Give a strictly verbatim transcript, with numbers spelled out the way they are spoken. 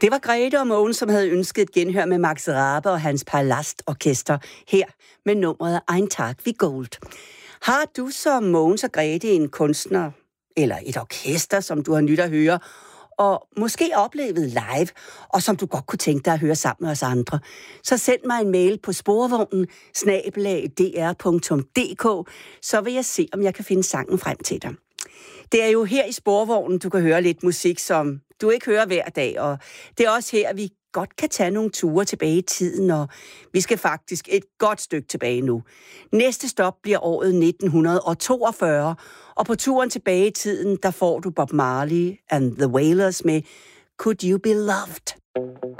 Det var Grete og Mogens, som havde ønsket et genhør med Max Rabe og hans Palastorkester her med nummeret Ein Tag wie Gold. Har du som Mogens og Grete en kunstner eller et orkester, som du har nyt at høre, og måske oplevet live, og som du godt kunne tænke dig at høre sammen med os andre, så send mig en mail på sporvognen snabel-a d r punktum d k, så vil jeg se, om jeg kan finde sangen frem til dig. Det er jo her i Sporvognen, du kan høre lidt musik, som du ikke hører hver dag, og det er også her, vi godt kan tage nogle ture tilbage i tiden, og vi skal faktisk et godt stykke tilbage nu. Næste stop bliver året nitten toogfyrre, og på turen tilbage i tiden, der får du Bob Marley and the Wailers med Could You Be Loved?